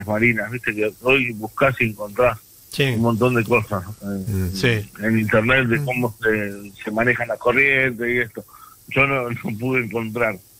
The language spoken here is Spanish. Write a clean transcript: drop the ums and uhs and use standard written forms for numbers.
marinas, viste que hoy buscás y encontrás un montón de cosas en internet de cómo se manejan las corrientes y esto. Yo no pude encontrar.